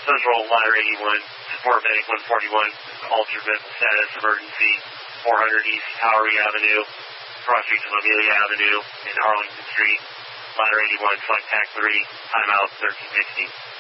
Central, ladder 81, support medic 141, alter vital status, emergency, 400 East Towery Avenue, cross streets of Amelia Avenue, and Arlington Street, ladder 81, flight TAC 3, timeout 1360.